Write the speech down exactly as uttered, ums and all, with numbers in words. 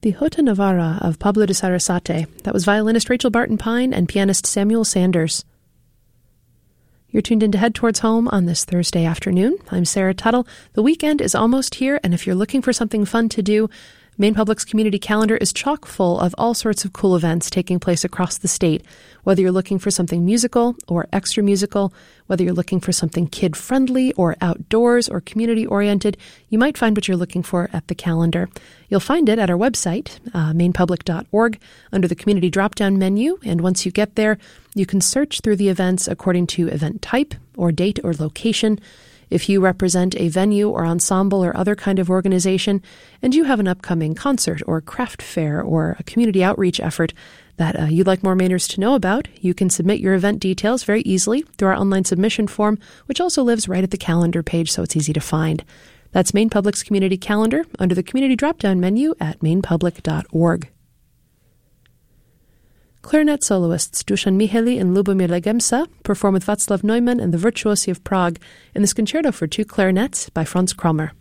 The Jota Navarra of Pablo de Sarasate. That was violinist Rachel Barton Pine and pianist Samuel Sanders. You're tuned in to Head Towards Home on this Thursday afternoon. I'm Sarah Tuttle. The weekend is almost here, and if you're looking for something fun to do, Maine Public's community calendar is chock full of all sorts of cool events taking place across the state. Whether you're looking for something musical or extra musical, whether you're looking for something kid-friendly or outdoors or community-oriented, you might find what you're looking for at the calendar. You'll find it at our website, uh, maine public dot org, under the community drop-down menu, and once you get there, you can search through the events according to event type or date or location. If you represent a venue or ensemble or other kind of organization, and you have an upcoming concert or craft fair or a community outreach effort that uh, you'd like more Mainers to know about, you can submit your event details very easily through our online submission form, which also lives right at the calendar page, so it's easy to find. That's Maine Public's community calendar under the community drop-down menu at maine public dot org. Clarinet soloists Dusan Mihaly and Lubomir Legemsa perform with Václav Neumann and the Virtuosi of Prague in this concerto for two clarinets by Franz Krommer.